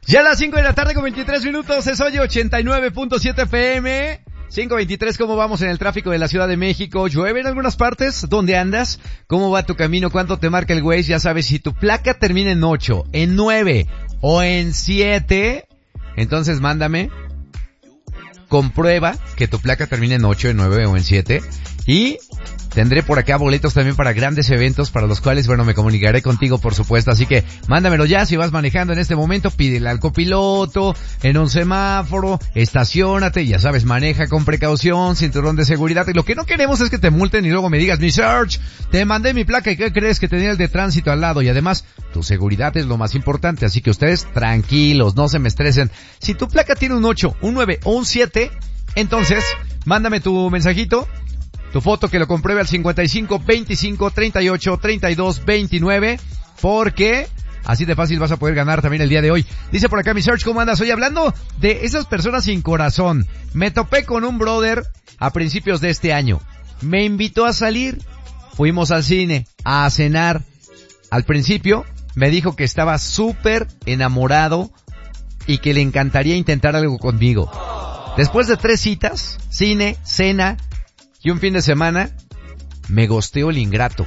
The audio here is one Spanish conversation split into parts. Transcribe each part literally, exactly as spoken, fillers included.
Ya a las cinco de la tarde con veintitrés minutos, es hoy ochenta y nueve punto siete F M. cinco veintitrés, ¿cómo vamos en el tráfico de la Ciudad de México? ¿Llueve en algunas partes? ¿Dónde andas? ¿Cómo va tu camino? ¿Cuánto te marca el Waze? Ya sabes, si tu placa termina en ocho, en nueve o en siete, entonces mándame, comprueba que tu placa termina en ocho, en nueve o en siete y tendré por acá boletos también para grandes eventos para los cuales, bueno, me comunicaré contigo, por supuesto. Así que mándamelo ya. Si vas manejando en este momento, pídele al copiloto, en un semáforo, estaciónate, ya sabes, maneja con precaución, cinturón de seguridad. Y lo que no queremos es que te multen y luego me digas, mi Search, te mandé mi placa y ¿qué crees? Que tenía el de tránsito al lado. Y además, tu seguridad es lo más importante. Así que ustedes tranquilos, no se me estresen. Si tu placa tiene un ocho, un nueve o un siete, entonces, mándame tu mensajito, tu foto que lo compruebe al cincuenta y cinco, veinticinco, treinta y ocho, treinta y dos, veintinueve, porque así de fácil vas a poder ganar también el día de hoy. Dice por acá mi Search, ¿cómo andas? Hoy hablando de esas personas sin corazón. Me topé con un brother a principios de este año. Me invitó a salir. Fuimos al cine, a cenar. Al principio me dijo que estaba súper enamorado y que le encantaría intentar algo conmigo. Después de tres citas, cine, cena y un fin de semana, me gosteó el ingrato.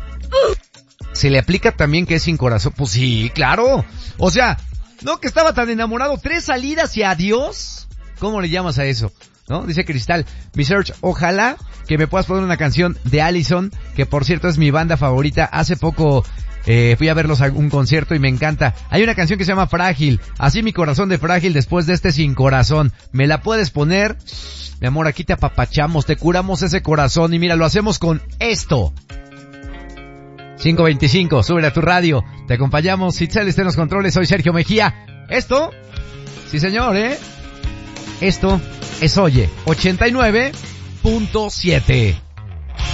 ¿Se le aplica también que es sin corazón? Pues sí, claro. O sea, no que estaba tan enamorado. Tres salidas y adiós. ¿Cómo le llamas a eso? ¿No? Dice Cristal, mi Search, ojalá que me puedas poner una canción de Allison, que por cierto es mi banda favorita. Hace poco eh, fui a verlos a un concierto y me encanta. Hay una canción que se llama Frágil. Así mi corazón de frágil después de este sin corazón. ¿Me la puedes poner? Mi amor, aquí te apapachamos, te curamos ese corazón y mira, lo hacemos con esto. cinco veinticinco, sube a tu radio. Te acompañamos, Itzel está en los controles, soy Sergio Mejía. Esto, sí señor, ¿eh? Esto es Oye, ochenta y nueve punto siete.